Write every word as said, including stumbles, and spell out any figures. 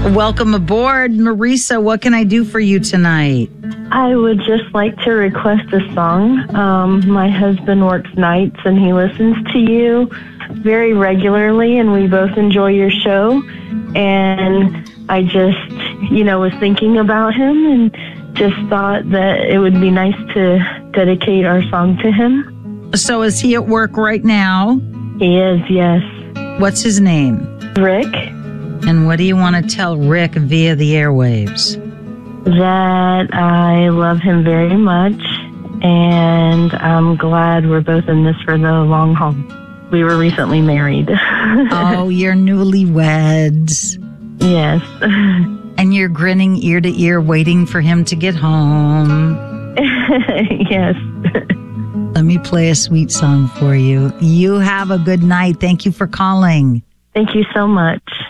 Welcome aboard, Marisa. What can I do for you tonight? I would just like to request a song. Um, my husband works nights and he listens to you very regularly, and we both enjoy your show. And I just, you know, was thinking about him and just thought that it would be nice to dedicate our song to him. So is he at work right now? He is, yes. What's his name? Rick. And what do you want to tell Rick via the airwaves? That I love him very much, and I'm glad we're both in this for the long haul. We were recently married. Oh, you're newlyweds. Yes. And you're grinning ear to ear waiting for him to get home. Yes. Let me play a sweet song for you. You have a good night. Thank you for calling. Thank you so much.